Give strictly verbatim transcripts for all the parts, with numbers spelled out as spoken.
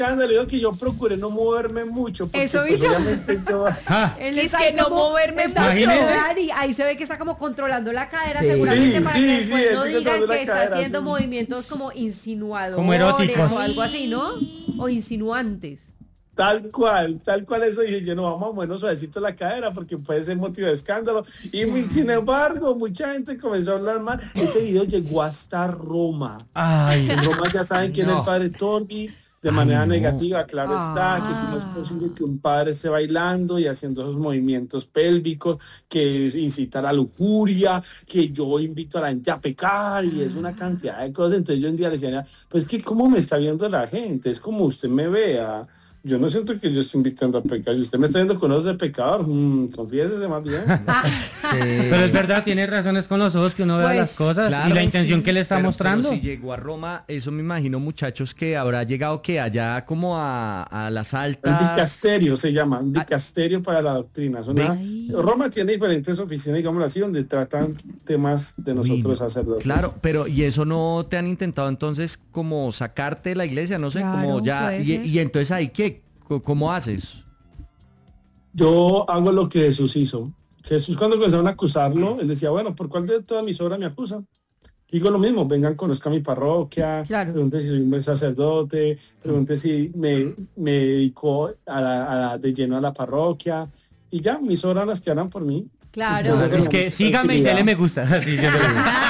escándalo, digo que yo procuré no moverme mucho. Porque, Eso pues, vi yo. obviamente yo... Ah, Él Es está que ahí no como- moverme está mucho. llorar y ahí se ve que está como controlando la cadera Sí. seguramente Sí, para sí, que sí, después no estoy digan controlando que la está cadera, haciendo sí. movimientos como insinuadores Como eróticos. o algo así, ¿no? O insinuantes. Tal cual, tal cual eso dije yo, no, vamos a movernos suavecito la cadera porque puede ser motivo de escándalo. Y mi- sin embargo, mucha gente comenzó a hablar mal. Ese video llegó hasta Roma. ay, En Roma ya saben quién es No. el padre Torbi, de Ay, manera no. negativa, claro está, que Ah. no es posible que un padre esté bailando y haciendo esos movimientos pélvicos, que incita a la lujuria, que yo invito a la gente a pecar, y es una cantidad de cosas. Entonces yo un día le decía, pues que cómo me está viendo la gente, es como usted me vea. Yo no siento que yo estoy invitando a pecar. Si usted me está viendo con ojos de pecador, mmm, confiésese más bien. Sí. pero es verdad, tiene razones con los ojos que uno vea Pues, las cosas Claro, y la intención sí, que le está pero- mostrando. Pero si llegó a Roma, eso me imagino, muchachos, que habrá llegado que allá como a, a las El altas. dicasterio se llama, un dicasterio para la doctrina. Es una- Roma tiene diferentes oficinas, digámoslo así, donde tratan temas de nosotros Uy, no. sacerdotes. Claro, pero ¿y eso no te han intentado entonces como sacarte de la iglesia? No sé, Claro, como ya. puede Y, ser. y entonces ahí, ¿qué? Co- ¿Cómo haces? Yo hago lo que Jesús hizo. Jesús cuando comenzaron a acusarlo, él decía, bueno, ¿por cuál de todas mis obras me acusan? Digo lo mismo, vengan, conozcan mi parroquia, Claro. pregunten si soy un buen sacerdote, pregunten si me, me dedico a la, a la- de lleno a la parroquia, y ya, mis obras las que harán por mí. Claro. Entonces, Es que sígame y dele me gusta. Así siempre.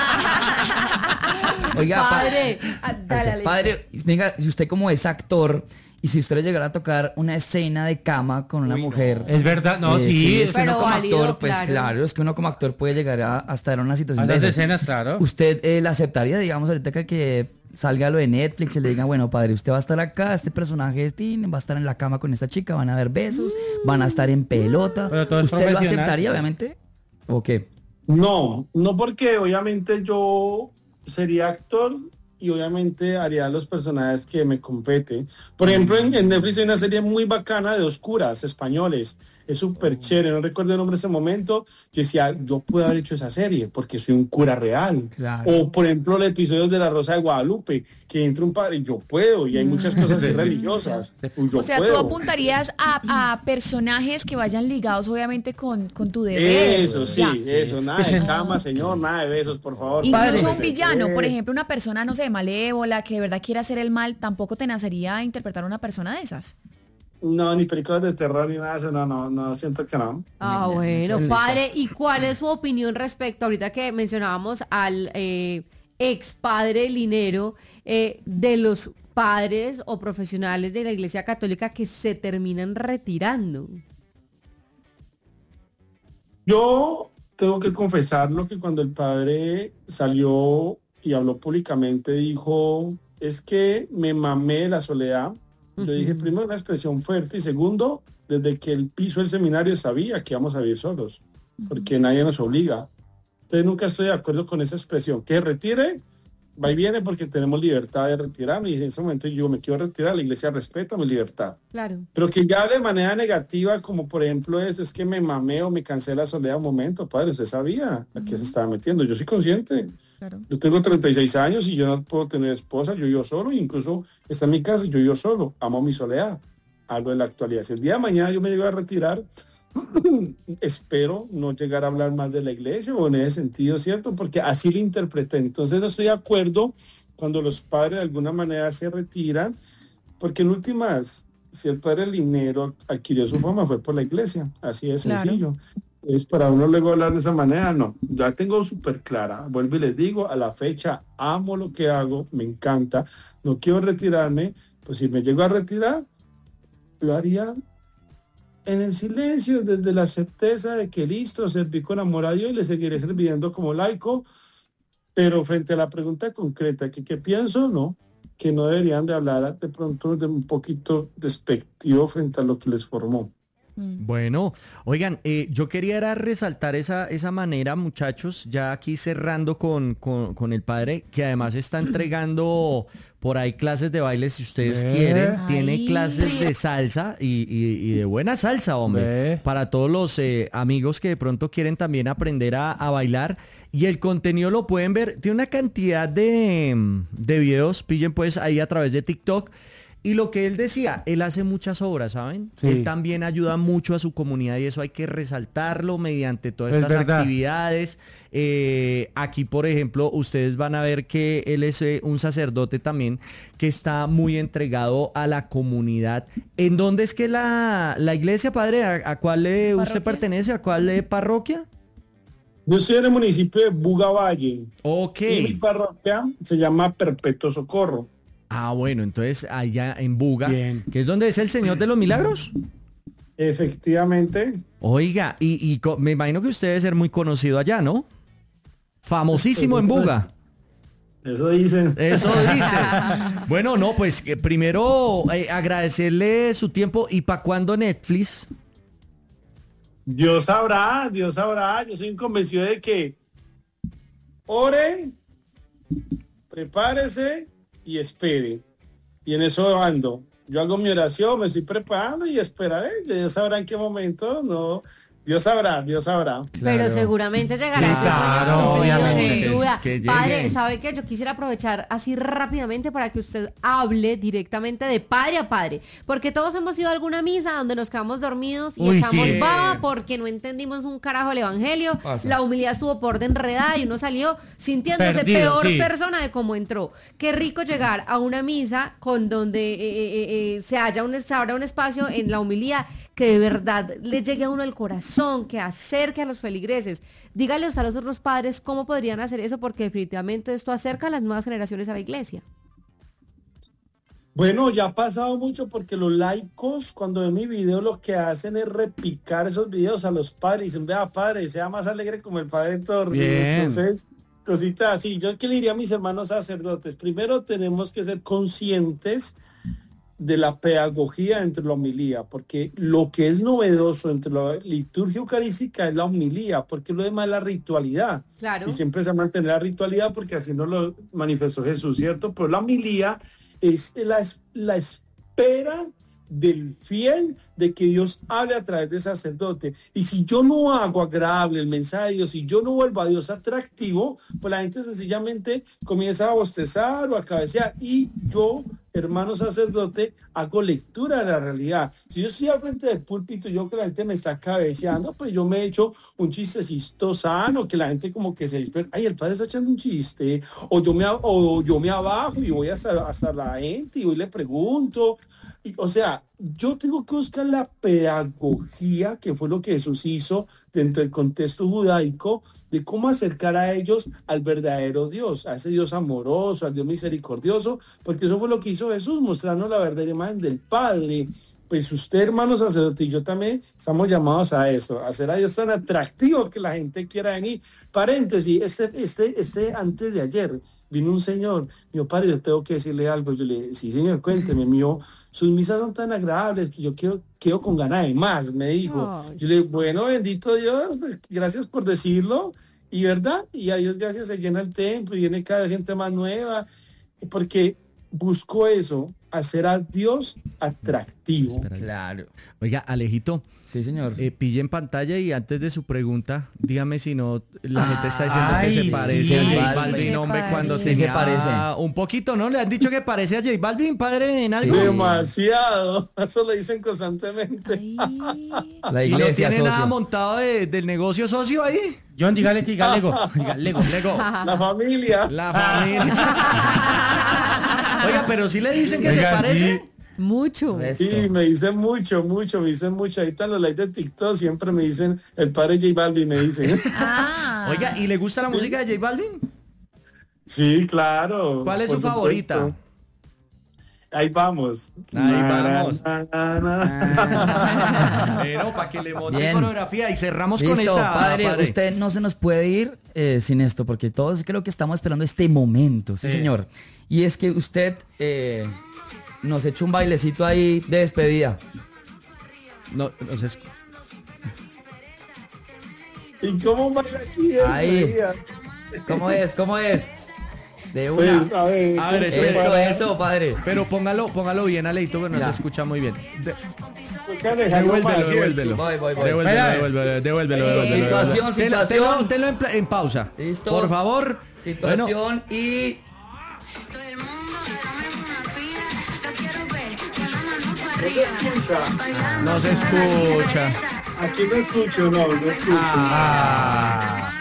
Oiga, pa- Padre, ah, dale, Ale. padre, venga, si usted como es actor y si usted le llegara a tocar una escena de cama con una mujer. Es verdad, no, eh, sí. es que Pero uno como válido, actor, pues claro. claro. Es que uno como actor puede llegar a, a estar en una situación A de las esas. escenas, claro. ¿Usted eh, la aceptaría, digamos, ahorita que, que salga lo de Netflix y le digan, bueno, padre, usted va a estar acá, este personaje es Tin, va a estar en la cama con esta chica, van a haber besos, van a estar en pelota? Pero todo es ¿Usted lo profesional. aceptaría, obviamente? ¿O qué? No, no porque obviamente yo sería actor y obviamente haría los personajes que me compete. Por ejemplo, en, en Netflix hay una serie muy bacana de dos curas españoles. Es súper chévere, no recuerdo el nombre en ese momento. Yo decía, yo puedo haber hecho esa serie porque soy un cura real. Claro. O por ejemplo, el episodio de La Rosa de Guadalupe, que entra un padre, yo puedo, y hay muchas cosas así religiosas. Yo O sea, tú puedo. apuntarías a, a personajes que vayan ligados obviamente con, con tu deber. Eso, sí, Ya. eso, nada de cama, señor, nada de besos, por favor. Incluso Padre. un villano, por Eh, ejemplo, una persona, no sé, malévola, que de verdad quiere hacer el mal, tampoco te nacería interpretar a una persona de esas. No, ni películas de terror ni nada de eso, no, no, no, siento que no. Ah, bueno, padre, ¿y cuál es su opinión respecto, ahorita que mencionábamos al eh, ex padre Linero, eh, de los padres o profesionales de la Iglesia Católica que se terminan retirando? Yo tengo que confesarlo que cuando el padre salió y habló públicamente, dijo, es que me mamé la soledad. Yo dije, primero, una expresión fuerte, y segundo, desde que él pisó el seminario sabía que íbamos a vivir solos, porque nadie nos obliga. Entonces nunca estoy de acuerdo con esa expresión. Que retire, va y viene porque tenemos libertad de retirarme, y en ese momento yo me quiero retirar, la iglesia respeta mi libertad. Claro. Pero que ya hable de manera negativa, como por ejemplo eso, es que me mamé o me cansé de la soledad. Un momento, padre, usted sabía a qué se estaba metiendo. Yo soy consciente. Claro. Yo tengo treinta y seis años y yo no puedo tener esposa, yo vivo solo, incluso está en mi casa y yo vivo solo, amo mi soledad. Hablo de la actualidad. Si el día de mañana yo me llego a retirar, espero no llegar a hablar más de la iglesia o en ese sentido, ¿cierto? Porque así lo interpreté. Entonces no estoy de acuerdo cuando los padres de alguna manera se retiran, porque en últimas, si el padre Linero adquirió su fama fue por la iglesia, así de Claro. sencillo. Es para uno luego hablar de esa manera, no, la tengo súper clara, vuelvo y les digo, a la fecha amo lo que hago, me encanta, no quiero retirarme, pues si me llego a retirar, lo haría en el silencio, desde la certeza de que listo, serví con amor a Dios y le seguiré sirviendo como laico, pero frente a la pregunta concreta, que qué pienso, no, que no deberían de hablar de pronto de un poquito despectivo frente a lo que les formó. Bueno, oigan, eh, yo quería era resaltar esa, esa manera, muchachos, ya aquí cerrando con, con, con el padre, que además está entregando por ahí clases de baile si ustedes Ve. quieren. Tiene Ay. clases de salsa y, y- y de buena salsa, hombre, Ve. para todos los eh, amigos que de pronto quieren también aprender a, a bailar. Y el contenido lo pueden ver, tiene una cantidad de, de videos, pillen pues ahí a través de TikTok. Y lo que él decía, él hace muchas obras, ¿saben? Sí. Él también ayuda mucho a su comunidad y eso hay que resaltarlo mediante todas Es estas verdad. actividades. Eh, aquí, por ejemplo, ustedes van a ver que él es eh, un sacerdote también que está muy entregado a la comunidad. ¿En dónde es que la, la iglesia, padre? ¿A, a cuál eh, usted ¿Parroquia? pertenece? ¿A cuál eh, parroquia? Yo estoy en el municipio de Buga Valle. Ok. Y mi parroquia se llama Perpetuo Socorro. Ah, bueno, entonces allá en Buga, Bien. que es donde es el Señor de los Milagros. Efectivamente. Oiga, y, y co- me imagino que usted debe ser muy conocido allá, ¿no? Famosísimo en Buga. Eso dicen. Eso dice. Bueno, no, pues eh, primero eh, agradecerle su tiempo. ¿Y para cuándo Netflix? Dios sabrá, Dios sabrá. Yo soy convencido de que ore, prepárese y espere. Y en eso ando. Yo hago mi oración, me estoy preparando y esperaré. Dios sabrá en qué momento, no. Dios sabrá, Dios sabrá. Pero Claro. seguramente llegará Sí, ese claro, sueño cumplido, obviamente. sin duda. Que llegue. Padre, ¿sabe qué? Yo quisiera aprovechar así rápidamente para que usted hable directamente de padre a padre. Porque todos hemos ido a alguna misa donde nos quedamos dormidos y Uy, echamos sí. baba porque no entendimos un carajo el evangelio. Pasa. La humildad estuvo por de enredada y uno salió sintiéndose Perdido, peor sí. persona de cómo entró. Qué rico llegar a una misa con donde eh, eh, eh, se haya un, se abra un espacio en la humildad que de verdad le llegue a uno el corazón, que acerque a los feligreses. Dígale a los otros padres cómo podrían hacer eso, porque definitivamente esto acerca a las nuevas generaciones a la iglesia. Bueno, ya ha pasado mucho porque los laicos cuando ven mi video lo que hacen es repicar esos videos a los padres y dicen, vea padre, sea más alegre como el padre Torri. Bien. Entonces, cositas así. Yo que le diría a mis hermanos sacerdotes, primero tenemos que ser conscientes de la pedagogía entre la homilía, porque lo que es novedoso entre la liturgia eucarística es la homilía, porque lo demás es la ritualidad. Claro. Y siempre se va a mantener la ritualidad porque así nos lo manifestó Jesús, ¿cierto? Pero la homilía es la, la espera del fiel de que Dios hable a través del sacerdote. Y si yo no hago agradable el mensaje de Dios, si yo no vuelvo a Dios atractivo, pues la gente sencillamente comienza a bostezar o a cabecear. Y yo, hermano sacerdote, hago lectura de la realidad. Si yo estoy al frente del púlpito y yo que la gente me está cabeceando, pues yo me echo un chistecito sano, que la gente como que se despierta. Ay, el padre está echando un chiste. O yo me, o yo me abajo y voy hasta, hasta la gente y hoy le pregunto. Y, o sea, yo tengo que buscar la pedagogía, que fue lo que Jesús hizo dentro del contexto judaico, de cómo acercar a ellos al verdadero Dios, a ese Dios amoroso, al Dios misericordioso, porque eso fue lo que hizo Jesús, mostrarnos la verdadera imagen del Padre. Pues usted, hermano sacerdote, y yo también estamos llamados a eso, a hacer a Dios tan atractivo que la gente quiera venir. Paréntesis, este, este, este, antes de ayer, vino un señor, mi padre, yo tengo que decirle algo. Yo le dije, sí, señor, cuénteme, mío, sus misas son tan agradables que yo quedo, quedo con ganas de más, me dijo. Ay. Yo le dije, bueno, bendito Dios, pues gracias por decirlo, y verdad, y a Dios gracias se llena el templo, y viene cada gente más nueva, porque busco eso, hacer a Dios atractivo. Claro. Oiga, Alejito, Sí, señor. eh, pille en pantalla y antes de su pregunta, dígame si no, la gente está diciendo que Ay, se sí. parece a J Ay, Balvin, sí se hombre, cuando parece. Sí se tenía parece. un poquito, ¿no? ¿Le han dicho que parece a J Balvin, padre, en algo? Sí. Demasiado, eso lo dicen constantemente. Ay. La ¿Y no iglesia, tiene nada socio. montado de- del negocio socio ahí? John, dígale que diga Lego. Diga Lego. Lego. La familia. La familia. Oiga, pero sí le dicen que se Oiga, parece. sí. Mucho. Resto. Sí, me dicen mucho, mucho, me dicen mucho. Ahorita en los likes de TikTok siempre me dicen, el padre J Balvin me dicen. Ah. Oiga, ¿y le gusta la música de J Balvin? Sí, claro. ¿Cuál es por su supuesto. favorita? Ahí vamos. Ahí Na, vamos. na, na, na. Pero para que le monte Bien. coreografía y cerramos Listo, con esa. padre, padre. usted no se nos puede ir eh, sin esto, porque todos creo que estamos esperando este momento, sí, Sí. señor. Y es que usted eh, nos echa un bailecito ahí de despedida. No, no sé, ¿Y cómo baila aquí? Ahí. María? ¿Cómo es? ¿Cómo es? De una. Pues, a ver. A ver, espere. Eso, eso, padre. pero póngalo, póngalo bien, Aleito, que no Ya. se escucha muy bien. De- Toca dejarlo más, devuélvelo, ¿cierto? devuélvelo. Voy, voy, voy. Devuélvelo, Espera. devuélvelo, devuélvelo, Eh, devuélvelo, situación, devuélvelo. situación. Tenlo, tenlo en, pla- en pausa. Listo. Por favor. Situación Bueno, y... Todo el mundo, dame una fila, lo quiero ver, No se escucha. Aquí no escucho, no, no escucho. Ah.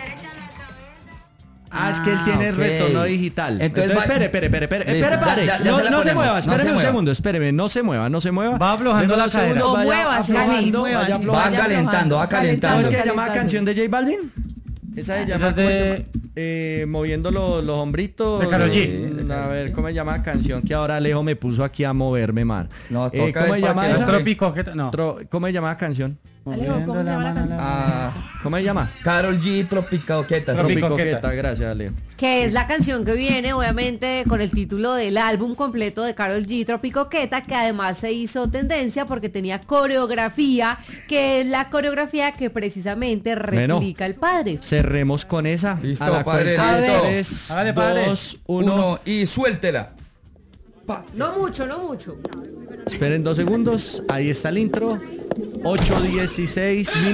Ah, es que él tiene ok. retorno digital. Entonces Entonces, va- espere, espere, espere, espere, Listo, espere, pare. ya- ya- ya no se la no se ponemos, mueva, no espéreme se un mueva. segundo, espéreme, no se mueva, no se mueva. Va aflojando Deme la unos segundos, cadera. O vaya muévase, sí, aflojando, muévase. vaya Va aflojando. calentando, va calentando. ¿Cómo es que se llama calentando. la canción de J Balvin? Esa se llama Esa es de- eh, moviendo los, los hombritos. De Karol G. Eh, A ver, ¿cómo se llama la canción? Que ahora Alejo me puso aquí a moverme, man. No, Eh, toca ¿Cómo es se llama para que esa? no- Trópico, ¿qué tal? No. Tro- ¿Cómo se llama la canción? Alejo, ¿cómo se llama la canción? Ah, ¿Cómo se llama? Karol G, Tropicoqueta. Tropicoqueta, Tropicoqueta. gracias, Alejo. Que es la canción que viene, obviamente, con el título del álbum completo de Karol G, Tropicoqueta, que además se hizo tendencia porque tenía coreografía, que es la coreografía que precisamente Bueno. replica el padre. Cerremos con esa. Listo, a la padre, cuenta de listo. tres, Hágale, padre. dos, uno. Uno y suéltela. No mucho, no mucho. Esperen dos segundos. Ahí está el intro. ocho dieciséis minutos.